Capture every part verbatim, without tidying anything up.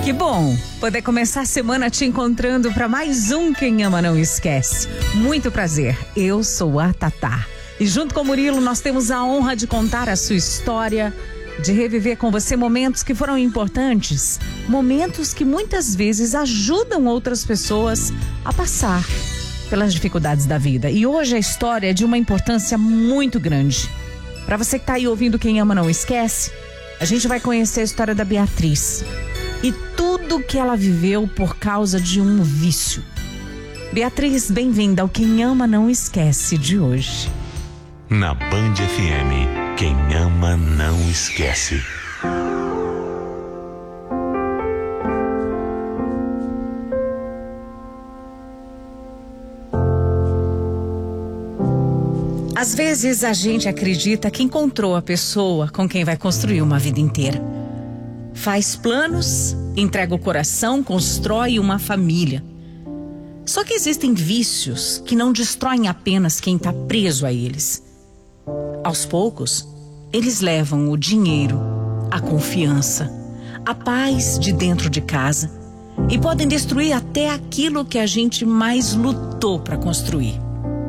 Que bom poder começar a semana te encontrando para mais um Quem Ama Não Esquece. Muito prazer, eu sou a Tatá. E junto com o Murilo nós temos a honra de contar a sua história, de reviver com você momentos que foram importantes, momentos que muitas vezes ajudam outras pessoas a passar pelas dificuldades da vida. E hoje a história é de uma importância muito grande. Para você que está aí ouvindo Quem Ama Não Esquece, a gente vai conhecer a história da Beatriz e tudo que ela viveu por causa de um vício. Beatriz, bem-vinda ao Quem Ama Não Esquece de hoje. Na Band F M, quem ama não esquece. Às vezes a gente acredita que encontrou a pessoa com quem vai construir uma vida inteira. Faz planos, entrega o coração, constrói uma família. Só que existem vícios que não destroem apenas quem está preso a eles. Aos poucos, eles levam o dinheiro, a confiança, a paz de dentro de casa e podem destruir até aquilo que a gente mais lutou para construir.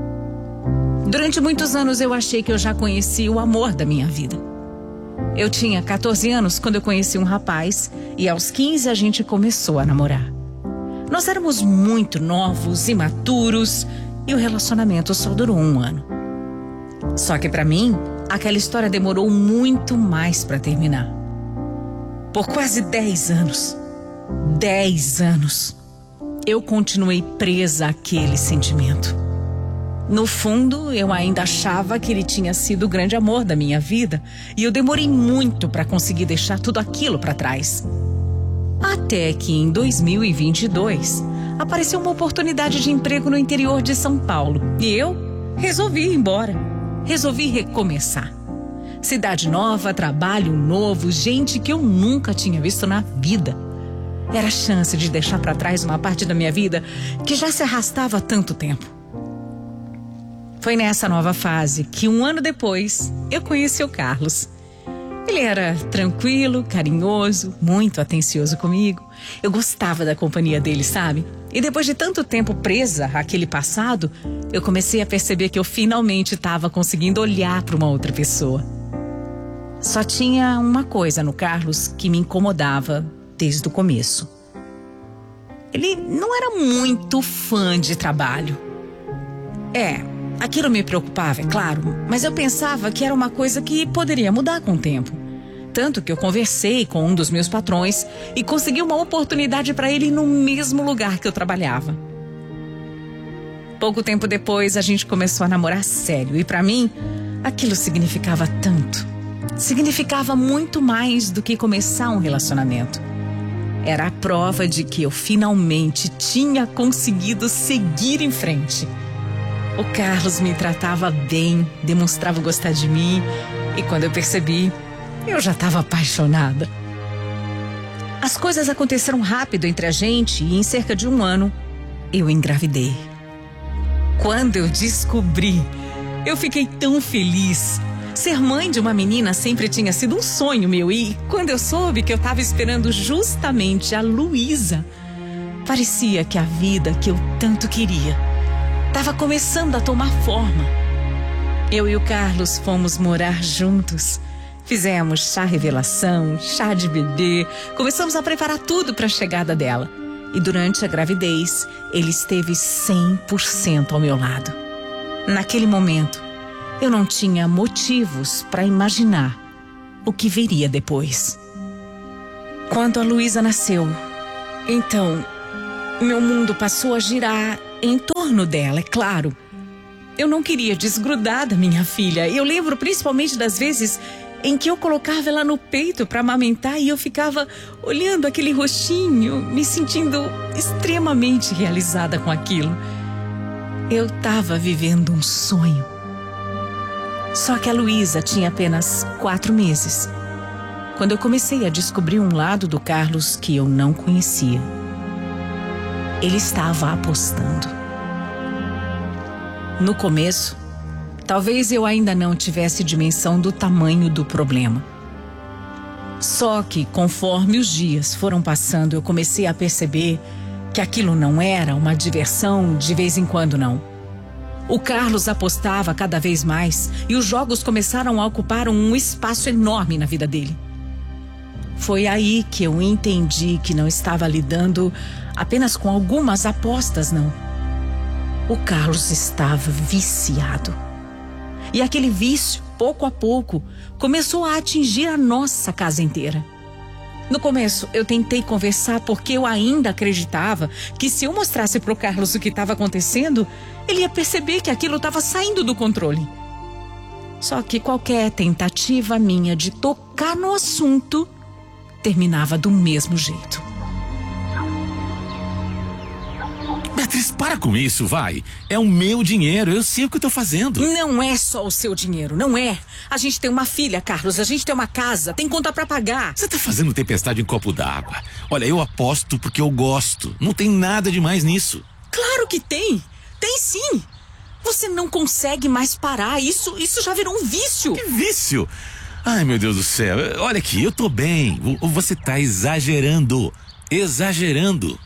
Durante muitos anos eu achei que eu já conhecia o amor da minha vida. Eu tinha catorze anos quando eu conheci um rapaz e aos quinze a gente começou a namorar. Nós éramos muito novos, imaturos e o relacionamento só durou um ano. Só que para mim, aquela história demorou muito mais para terminar. Por quase dez anos, dez anos, eu continuei presa àquele sentimento. No fundo, eu ainda achava que ele tinha sido o grande amor da minha vida e eu demorei muito para conseguir deixar tudo aquilo para trás. Até que em dois mil e vinte e dois, apareceu uma oportunidade de emprego no interior de São Paulo e eu resolvi ir embora. Resolvi recomeçar. Cidade nova, trabalho novo, gente que eu nunca tinha visto na vida. Era a chance de deixar para trás uma parte da minha vida que já se arrastava há tanto tempo. Foi nessa nova fase que um ano depois eu conheci o Carlos. Ele era tranquilo, carinhoso, muito atencioso comigo. Eu gostava da companhia dele, sabe? E depois de tanto tempo presa àquele passado, eu comecei a perceber que eu finalmente estava conseguindo olhar para uma outra pessoa. Só tinha uma coisa no Carlos que me incomodava desde o começo. Ele não era muito fã de trabalho. É, aquilo me preocupava, é claro, mas eu pensava que era uma coisa que poderia mudar com o tempo. Tanto que eu conversei com um dos meus patrões e consegui uma oportunidade para ele no mesmo lugar que eu trabalhava. Pouco tempo depois, a gente começou a namorar sério e para mim, aquilo significava tanto. Significava muito mais do que começar um relacionamento. Era a prova de que eu finalmente tinha conseguido seguir em frente. O Carlos me tratava bem, demonstrava gostar de mim e quando eu percebi, eu já estava apaixonada. As coisas aconteceram rápido entre a gente e em cerca de um ano, eu engravidei. Quando eu descobri, eu fiquei tão feliz. Ser mãe de uma menina sempre tinha sido um sonho meu e quando eu soube que eu estava esperando justamente a Luísa, parecia que a vida que eu tanto queria estava começando a tomar forma. Eu e o Carlos fomos morar juntos. Fizemos chá revelação, chá de bebê, começamos a preparar tudo para a chegada dela. E durante a gravidez, ele esteve cem por cento ao meu lado. Naquele momento, eu não tinha motivos para imaginar o que viria depois. Quando a Luísa nasceu, então, meu mundo passou a girar em torno dela, é claro. Eu não queria desgrudar da minha filha. Eu lembro principalmente das vezes em que eu colocava ela no peito para amamentar e eu ficava olhando aquele rostinho, me sentindo extremamente realizada com aquilo. Eu estava vivendo um sonho. Só que a Luísa tinha apenas quatro meses, quando eu comecei a descobrir um lado do Carlos que eu não conhecia. Ele estava apostando. No começo, talvez eu ainda não tivesse dimensão do tamanho do problema. Só que, conforme os dias foram passando, eu comecei a perceber que aquilo não era uma diversão de vez em quando, não. O Carlos apostava cada vez mais e os jogos começaram a ocupar um espaço enorme na vida dele. Foi aí que eu entendi que não estava lidando apenas com algumas apostas, não. O Carlos estava viciado. E aquele vício, pouco a pouco, começou a atingir a nossa casa inteira. No começo, eu tentei conversar porque eu ainda acreditava que se eu mostrasse para o Carlos o que estava acontecendo, ele ia perceber que aquilo estava saindo do controle. Só que qualquer tentativa minha de tocar no assunto terminava do mesmo jeito. Beatriz, para com isso, vai. É o meu dinheiro, eu sei o que eu tô fazendo. Não é só o seu dinheiro, não é. A gente tem uma filha, Carlos, a gente tem uma casa, tem conta pra pagar. Você tá fazendo tempestade em copo d'água. Olha, eu aposto porque eu gosto. Não tem nada demais nisso. Claro que tem. Tem sim. Você não consegue mais parar. Isso, isso já virou um vício. Que vício? Ai, meu Deus do céu. Olha aqui, eu tô bem. Você tá exagerando. Exagerando.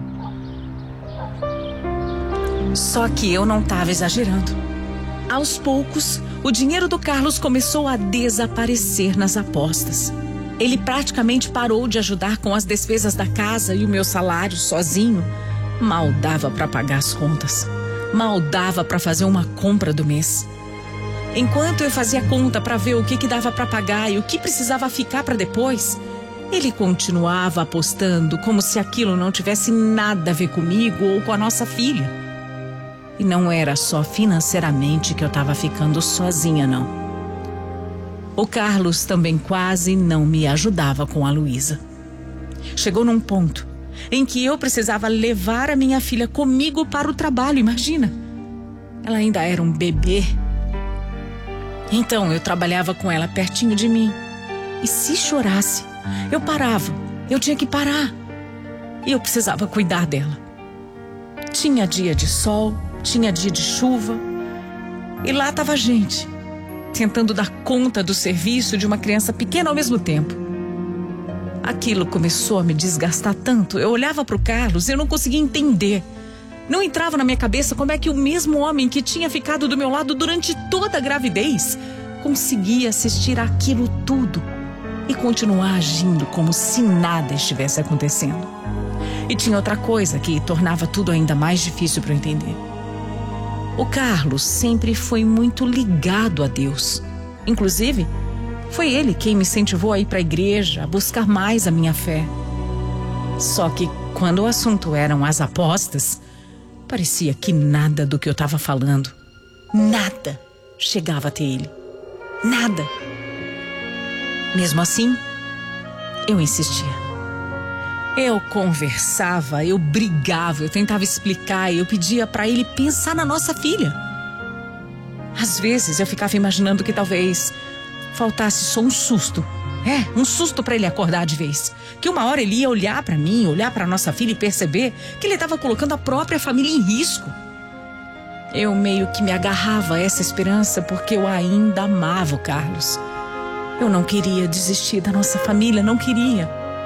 Só que eu não estava exagerando. Aos poucos, o dinheiro do Carlos começou a desaparecer nas apostas. Ele praticamente parou de ajudar com as despesas da casa e o meu salário sozinho mal dava para pagar as contas. Mal dava para fazer uma compra do mês. Enquanto eu fazia conta para ver o que, que dava para pagar e o que precisava ficar para depois, ele continuava apostando como se aquilo não tivesse nada a ver comigo ou com a nossa filha. E não era só financeiramente que eu estava ficando sozinha, não. O Carlos também quase não me ajudava com a Luísa. Chegou num ponto em que eu precisava levar a minha filha comigo para o trabalho, imagina. Ela ainda era um bebê. Então eu trabalhava com ela pertinho de mim. E se chorasse, eu parava. Eu tinha que parar. E eu precisava cuidar dela. Tinha dia de sol, tinha dia de chuva. E lá estava a gente, tentando dar conta do serviço de uma criança pequena ao mesmo tempo. Aquilo começou a me desgastar tanto. Eu olhava para o Carlos e eu não conseguia entender. Não entrava na minha cabeça como é que o mesmo homem que tinha ficado do meu lado durante toda a gravidez conseguia assistir àquilo tudo e continuar agindo como se nada estivesse acontecendo. E tinha outra coisa que tornava tudo ainda mais difícil para eu entender. O Carlos sempre foi muito ligado a Deus. Inclusive, foi ele quem me incentivou a ir para a igreja, a buscar mais a minha fé. Só que quando o assunto eram as apostas, parecia que nada do que eu estava falando, nada chegava até ele. Nada. Mesmo assim, eu insistia. Eu conversava, eu brigava, eu tentava explicar, eu pedia para ele pensar na nossa filha. Às vezes eu ficava imaginando que talvez faltasse só um susto. É, um susto para ele acordar de vez. Que uma hora ele ia olhar para mim, olhar para nossa filha e perceber que ele estava colocando a própria família em risco. Eu meio que me agarrava a essa esperança porque eu ainda amava o Carlos. Eu não queria desistir da nossa família, não queria.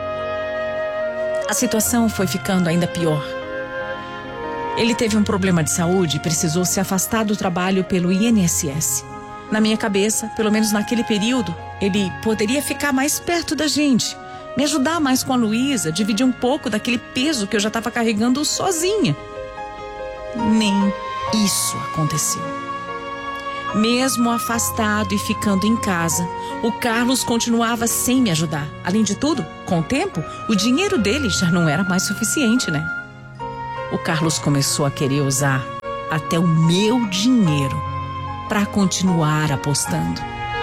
A situação foi ficando ainda pior. Ele teve um problema de saúde e precisou se afastar do trabalho pelo I N S S. Na minha cabeça, pelo menos naquele período, ele poderia ficar mais perto da gente, me ajudar mais com a Luísa, dividir um pouco daquele peso que eu já estava carregando sozinha. Nem isso aconteceu. Mesmo afastado e ficando em casa, o Carlos continuava sem me ajudar. Além de tudo, com o tempo, o dinheiro dele já não era mais suficiente, né? O Carlos começou a querer usar até o meu dinheiro para continuar apostando.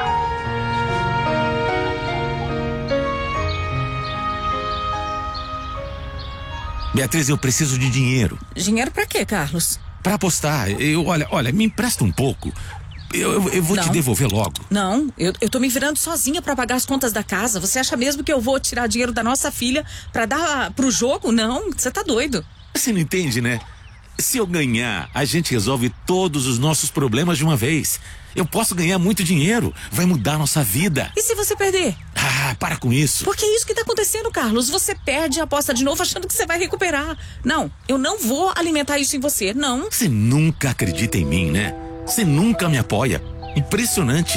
Beatriz, eu preciso de dinheiro. Dinheiro pra quê, Carlos? Pra apostar. Eu, olha, olha, me empresta um pouco. Eu, eu, eu vou Não. te devolver logo. Não, eu, eu tô me virando sozinha pra pagar as contas da casa. Você acha mesmo que eu vou tirar dinheiro da nossa filha pra dar pro jogo? Não, você tá doido. Você não entende, né? Se eu ganhar, a gente resolve todos os nossos problemas de uma vez. Eu posso ganhar muito dinheiro. Vai mudar nossa vida. E se você perder? Ah, para com isso. Porque é isso que tá acontecendo, Carlos. Você perde a aposta de novo achando que você vai recuperar. Não, eu não vou alimentar isso em você, não. Você nunca acredita em mim, né? Você nunca me apoia. Impressionante.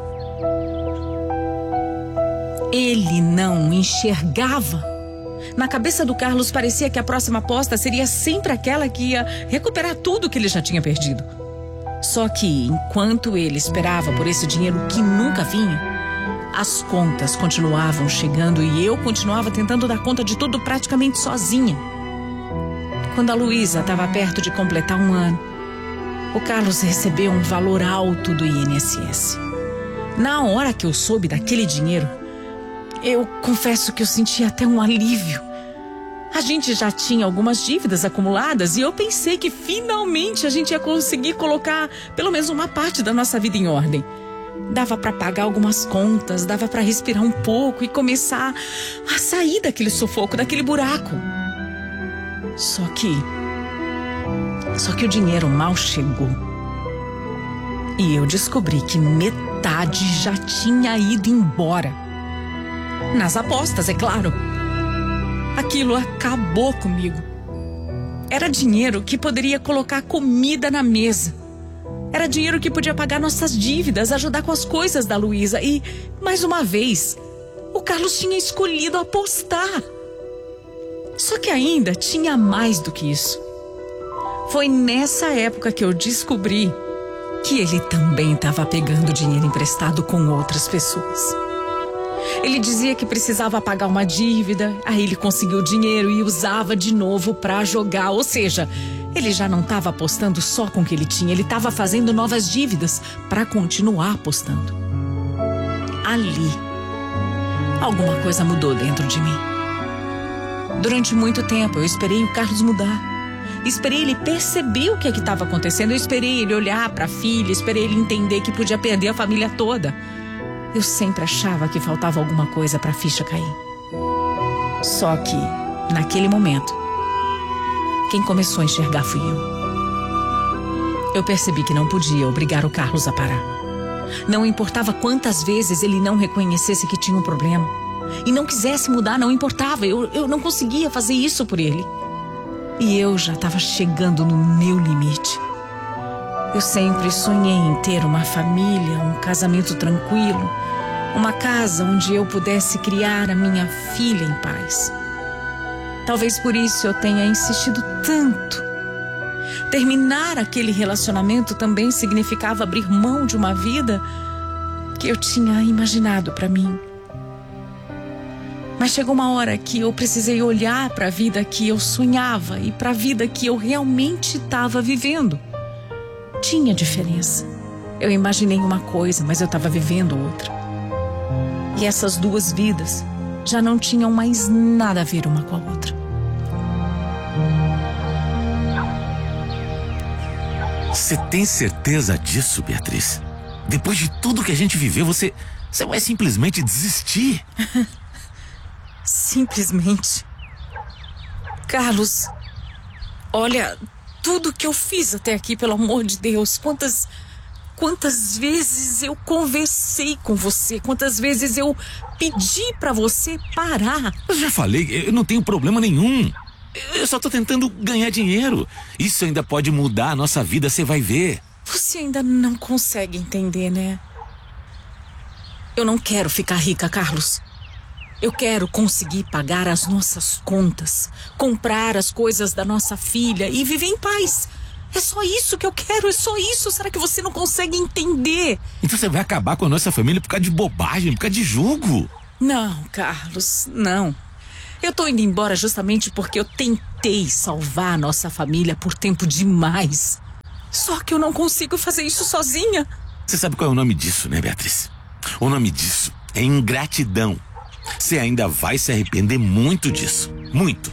Ele não enxergava. Na cabeça do Carlos parecia que a próxima aposta seria sempre aquela que ia recuperar tudo que ele já tinha perdido. Só que, enquanto ele esperava por esse dinheiro que nunca vinha, as contas continuavam chegando e eu continuava tentando dar conta de tudo praticamente sozinha. Quando a Luísa estava perto de completar um ano, o Carlos recebeu um valor alto do I N S S. Na hora que eu soube daquele dinheiro, eu confesso que eu senti até um alívio. A gente já tinha algumas dívidas acumuladas e eu pensei que finalmente a gente ia conseguir colocar pelo menos uma parte da nossa vida em ordem. Dava para pagar algumas contas, dava para respirar um pouco e começar a sair daquele sufoco, daquele buraco. Só que... Só que o dinheiro mal chegou. E eu descobri que metade já tinha ido embora. Nas apostas, é claro. Aquilo acabou comigo. Era dinheiro que poderia colocar comida na mesa. Era dinheiro que podia pagar nossas dívidas, ajudar com as coisas da Luísa. E, mais uma vez, o Carlos tinha escolhido apostar. Só que ainda tinha mais do que isso. Foi nessa época que eu descobri que ele também estava pegando dinheiro emprestado com outras pessoas. Ele dizia que precisava pagar uma dívida, aí ele conseguiu o dinheiro e usava de novo para jogar. Ou seja, ele já não estava apostando só com o que ele tinha, ele estava fazendo novas dívidas para continuar apostando. Ali, alguma coisa mudou dentro de mim. Durante muito tempo eu esperei o Carlos mudar. Esperei ele perceber o que é que estava acontecendo. Eu esperei ele olhar para a filha, esperei ele entender que podia perder a família toda. Eu sempre achava que faltava alguma coisa para a ficha cair. Só que, naquele momento, quem começou a enxergar fui eu. Eu percebi que não podia obrigar o Carlos a parar. Não importava quantas vezes ele não reconhecesse que tinha um problema e não quisesse mudar, não importava. Eu, eu não conseguia fazer isso por ele. E eu já estava chegando no meu limite. Eu sempre sonhei em ter uma família, um casamento tranquilo, uma casa onde eu pudesse criar a minha filha em paz. Talvez por isso eu tenha insistido tanto. Terminar aquele relacionamento também significava abrir mão de uma vida que eu tinha imaginado para mim. Mas chegou uma hora que eu precisei olhar para a vida que eu sonhava e para a vida que eu realmente estava vivendo. Tinha diferença. Eu imaginei uma coisa, mas eu estava vivendo outra. E essas duas vidas já não tinham mais nada a ver uma com a outra. Você tem certeza disso, Beatriz? Depois de tudo que a gente viveu, você, você vai simplesmente desistir? Simplesmente. Carlos, olha, tudo que eu fiz até aqui, pelo amor de Deus, quantas, quantas vezes eu conversei com você, quantas vezes eu pedi pra você parar. Eu já falei, eu não tenho problema nenhum. Eu só tô tentando ganhar dinheiro. Isso ainda pode mudar a nossa vida, você vai ver. Você ainda não consegue entender, né? Eu não quero ficar rica, Carlos. Eu quero conseguir pagar as nossas contas, comprar as coisas da nossa filha e viver em paz. É só isso que eu quero, é só isso. Será que você não consegue entender? Então você vai acabar com a nossa família por causa de bobagem, por causa de jogo? Não, Carlos, não. Eu tô indo embora justamente porque eu tentei salvar a nossa família por tempo demais. Só que eu não consigo fazer isso sozinha. Você sabe qual é o nome disso, né, Beatriz? O nome disso é ingratidão. Você ainda vai se arrepender muito disso. Muito.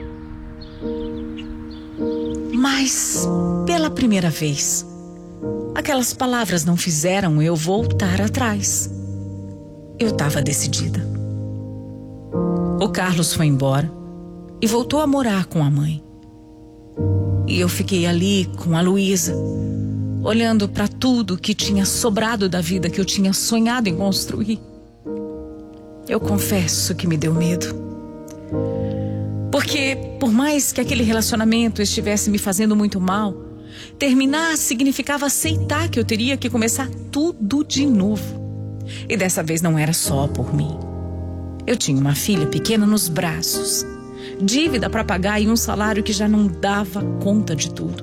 Mas, pela primeira vez, aquelas palavras não fizeram eu voltar atrás. Eu estava decidida. O Carlos foi embora e voltou a morar com a mãe. E eu fiquei ali com a Luísa, olhando para tudo que tinha sobrado da vida que eu tinha sonhado em construir. Eu confesso que me deu medo. Porque, por mais que aquele relacionamento estivesse me fazendo muito mal, terminar significava aceitar que eu teria que começar tudo de novo. E dessa vez não era só por mim. Eu tinha uma filha pequena nos braços, dívida para pagar e um salário que já não dava conta de tudo.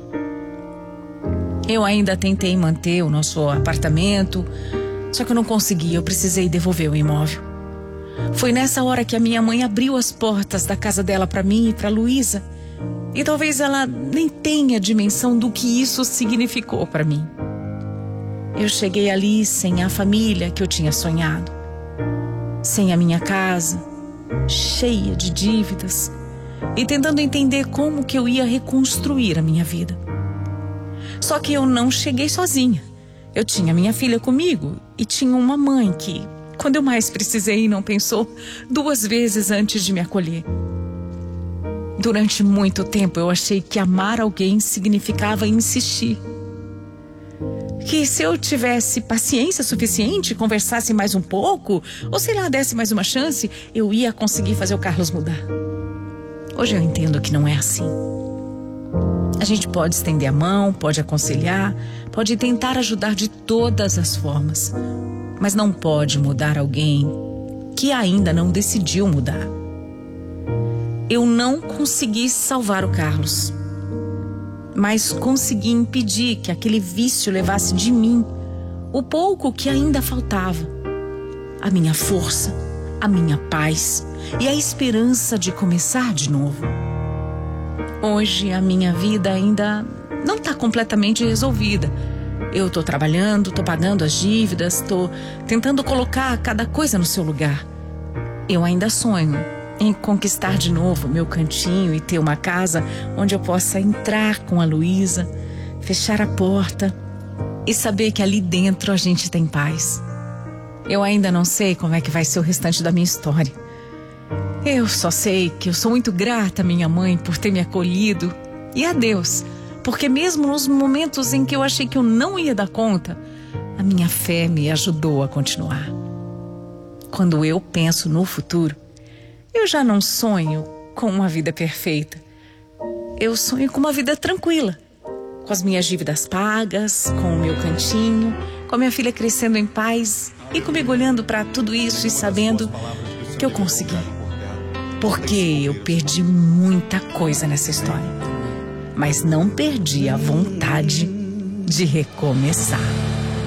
Eu ainda tentei manter o nosso apartamento, só que eu não consegui, eu precisei devolver o imóvel. Foi nessa hora que a minha mãe abriu as portas da casa dela para mim e para Luísa. E talvez ela nem tenha dimensão do que isso significou para mim. Eu cheguei ali sem a família que eu tinha sonhado, sem a minha casa, cheia de dívidas, e tentando entender como que eu ia reconstruir a minha vida. Só que eu não cheguei sozinha. Eu tinha minha filha comigo e tinha uma mãe que, quando eu mais precisei, não pensou duas vezes antes de me acolher. Durante muito tempo eu achei que amar alguém significava insistir. Que se eu tivesse paciência suficiente, conversasse mais um pouco, ou sei lá, desse mais uma chance, eu ia conseguir fazer o Carlos mudar. Hoje eu entendo que não é assim. A gente pode estender a mão, pode aconselhar, pode tentar ajudar de todas as formas, mas não pode mudar alguém que ainda não decidiu mudar. Eu não consegui salvar o Carlos, mas consegui impedir que aquele vício levasse de mim o pouco que ainda faltava, a minha força, a minha paz e a esperança de começar de novo. Hoje a minha vida ainda não está completamente resolvida. Eu estou trabalhando, estou pagando as dívidas, estou tentando colocar cada coisa no seu lugar. Eu ainda sonho em conquistar de novo meu cantinho e ter uma casa onde eu possa entrar com a Luísa, fechar a porta e saber que ali dentro a gente tem paz. Eu ainda não sei como é que vai ser o restante da minha história. Eu só sei que eu sou muito grata à minha mãe por ter me acolhido e a Deus, porque mesmo nos momentos em que eu achei que eu não ia dar conta, a minha fé me ajudou a continuar. Quando eu penso no futuro, eu já não sonho com uma vida perfeita. Eu sonho com uma vida tranquila, com as minhas dívidas pagas, com o meu cantinho, com a minha filha crescendo em paz e comigo olhando para tudo isso e sabendo que eu consegui. Porque eu perdi muita coisa nessa história, mas não perdi a vontade de recomeçar.